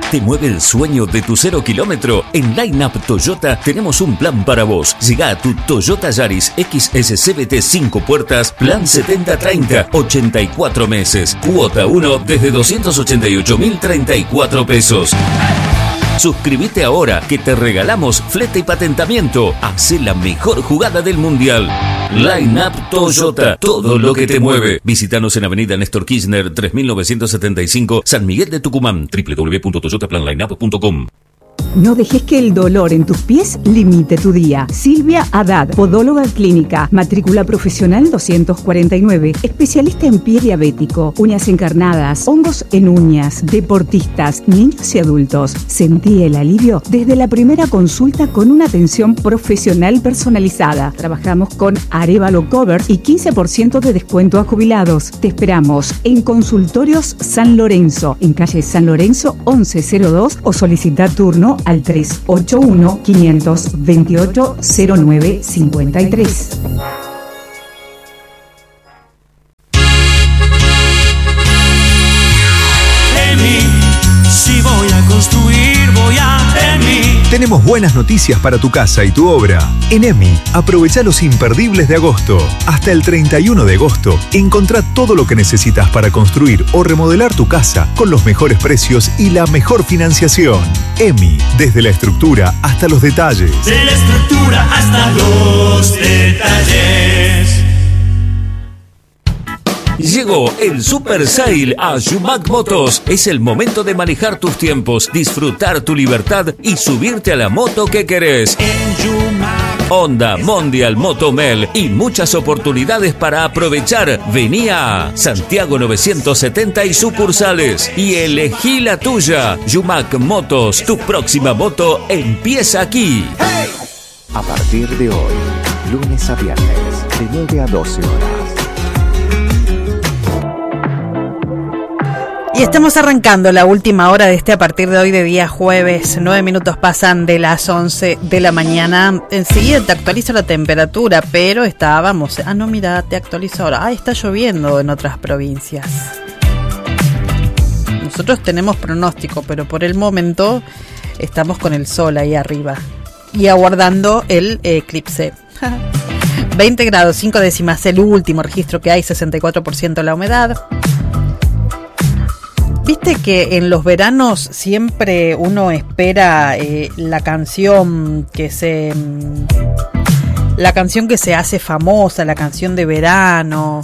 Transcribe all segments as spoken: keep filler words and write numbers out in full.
¿Te mueve el sueño de tu cero kilómetro? En Line Up Toyota tenemos un plan para vos. Llega a tu Toyota Yaris X S C V T cinco puertas, plan setenta treinta, ochenta y cuatro meses. Cuota uno desde doscientos ochenta y ocho mil treinta y cuatro pesos. Suscríbete ahora que te regalamos flete y patentamiento. Hacé la mejor jugada del mundial. Line Up Toyota, todo lo que te mueve. Visítanos en Avenida Néstor Kirchner tres mil novecientos setenta y cinco, San Miguel de Tucumán. doble u doble u doble u punto toyota plan line up punto com. No dejes que el dolor en tus pies limite tu día. Silvia Haddad, podóloga clínica, matrícula profesional doscientos cuarenta y nueve, especialista en pie diabético, uñas encarnadas, hongos en uñas, deportistas, niños y adultos. Sentí el alivio desde la primera consulta con una atención profesional personalizada. Trabajamos con Arévalo Covers y quince por ciento de descuento a jubilados. Te esperamos en Consultorios San Lorenzo, en calle San Lorenzo once cero dos, o solicita turno al tres ocho uno, cinco dos ocho, cero nueve cinco tres. Si voy a construir, voy a EMI. Tenemos buenas noticias para tu casa y tu obra. En EMI, aprovecha los imperdibles de agosto. Hasta el treinta y uno de agosto, encontrá todo lo que necesitas para construir o remodelar tu casa con los mejores precios y la mejor financiación. EMI, desde la estructura hasta los detalles. De la estructura hasta los detalles. Llegó el Super Sale a Yumac Motos. Es el momento de manejar tus tiempos, disfrutar tu libertad y subirte a la moto que querés. En Yumac. Honda, Mondial, Motomel y muchas oportunidades para aprovechar. Vení a Santiago novecientos setenta y sucursales y elegí la tuya. Yumac Motos, tu próxima moto empieza aquí. Hey. A partir de hoy, lunes a viernes, de nueve a doce horas. Y estamos arrancando la última hora de este a partir de hoy de día jueves. Nueve minutos pasan de las once de la mañana. Enseguida te actualizo la temperatura, pero estábamos... Ah, no, mira, te actualizo ahora. Ah, está lloviendo en otras provincias. Nosotros tenemos pronóstico, pero por el momento estamos con el sol ahí arriba y aguardando el eclipse. veinte grados, cinco décimas, el último registro que hay, sesenta y cuatro por ciento la humedad. Viste que en los veranos siempre uno espera eh, la canción que se la canción que se hace famosa, la canción de verano.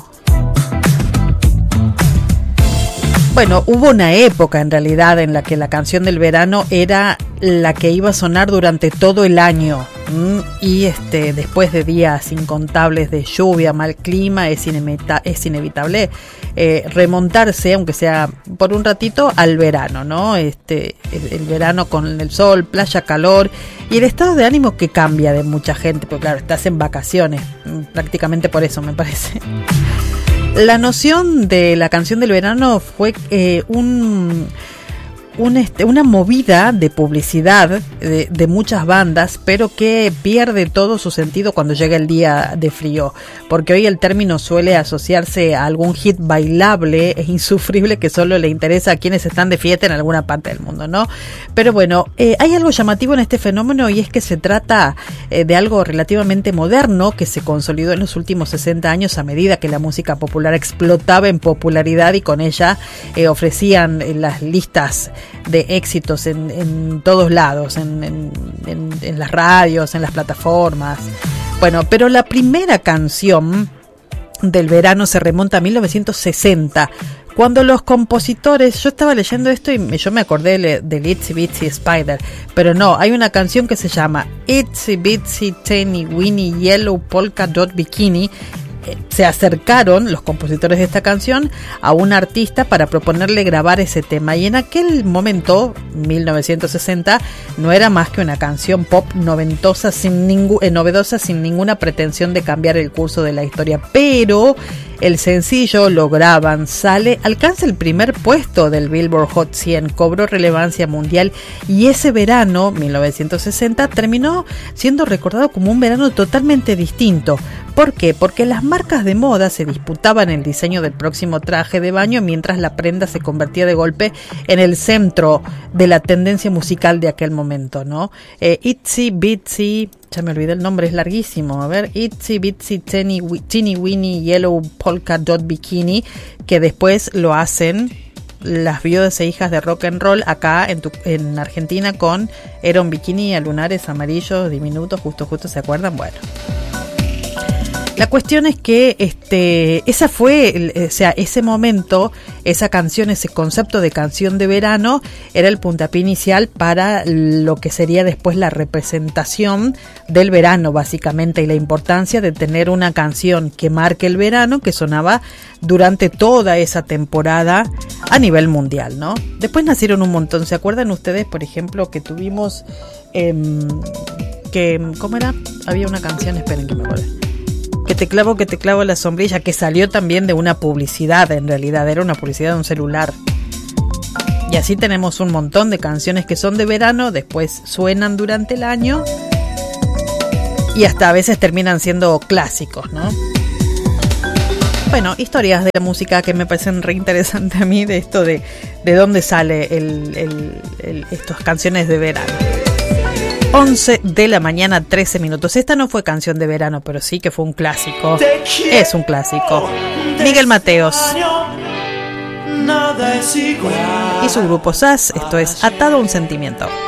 Bueno, hubo una época en realidad en la que la canción del verano era la que iba a sonar durante todo el año. ¿Mm? Y este, después de días incontables de lluvia, mal clima, es, inemita- es inevitable eh, remontarse, aunque sea por un ratito, al verano, ¿no? Este, el, el verano con el sol, playa, calor y el estado de ánimo que cambia de mucha gente, porque claro, estás en vacaciones, prácticamente por eso me parece. La noción de la canción del verano fue eh, un, un este, una movida de publicidad de, de muchas bandas, pero que pierde todo su sentido cuando llega el día de frío, porque hoy el término suele asociarse a algún hit bailable e insufrible que solo le interesa a quienes están de fiesta en alguna parte del mundo, ¿no? Pero bueno, eh, hay algo llamativo en este fenómeno y es que se trata eh, de algo relativamente moderno que se consolidó en los últimos sesenta años a medida que la música popular explotaba en popularidad y con ella eh, ofrecían eh, las listas de éxitos en, en todos lados, en, en, en, en las radios, en las plataformas. Bueno, pero la primera canción del verano se remonta a mil novecientos sesenta, cuando los compositores, yo estaba leyendo esto y yo me acordé del Itsy Bitsy Spider, pero no, hay una canción que se llama Itsy Bitsy Teeny Weeny Yellow Polka Dot Bikini. Se acercaron los compositores de esta canción a un artista para proponerle grabar ese tema y en aquel momento, mil novecientos sesenta, no era más que una canción pop noventosa sin ningú, eh, novedosa sin ninguna pretensión de cambiar el curso de la historia, pero el sencillo lo graban, sale, alcanza el primer puesto del Billboard Hot cien, cobró relevancia mundial y ese verano, mil novecientos sesenta, terminó siendo recordado como un verano totalmente distinto, ¿Por qué? Porque las marcas de moda se disputaban el diseño del próximo traje de baño, mientras la prenda se convertía de golpe en el centro de la tendencia musical de aquel momento, ¿no? Eh, Itsy Bitsy, ya me olvidé el nombre, es larguísimo, a ver, Itsy Bitsy Teeny, Teeny Weeny Yellow Polka Dot Bikini, que después lo hacen las viudas e hijas de rock and roll acá en, tu, en Argentina con era un bikini a lunares amarillos diminutos, justo justo, ¿se acuerdan? Bueno, la cuestión es que este, esa fue, o sea, ese momento, esa canción, ese concepto de canción de verano era el puntapié inicial para lo que sería después la representación del verano, básicamente, y la importancia de tener una canción que marque el verano, que sonaba durante toda esa temporada a nivel mundial, ¿no? Después nacieron un montón. ¿Se acuerdan ustedes, por ejemplo, que tuvimos eh, que, ¿cómo era? Había una canción, esperen que me acuerde. Que te clavo, que te clavo la sombrilla, que salió también de una publicidad, en realidad, era una publicidad de un celular. Y así tenemos un montón de canciones que son de verano, después suenan durante el año y hasta a veces terminan siendo clásicos, ¿no? Bueno, historias de la música que me parecen re interesantes a mí, de esto de, de dónde sale el, el, el, estas canciones de verano. once de la mañana, trece minutos. Esta no fue canción de verano, pero sí que fue un clásico. Es un clásico. Miguel Mateos y su grupo S A S. Esto es Atado a un Sentimiento.